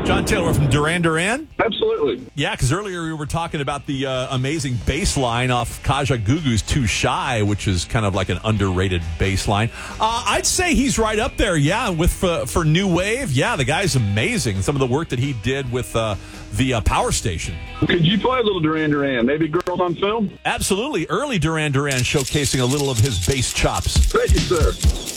John Taylor from Duran Duran? Absolutely. Yeah, because earlier we were talking about the amazing bass line off Kaja Gugu's Too Shy, which is kind of like an underrated bass line. I'd say he's right up there, yeah, with for New Wave. Yeah, the guy's amazing. Some of the work that he did with the Power Station. Could you play a little Duran Duran? Maybe Girls on Film? Absolutely. Early Duran Duran showcasing a little of his bass chops. Thank you, sir.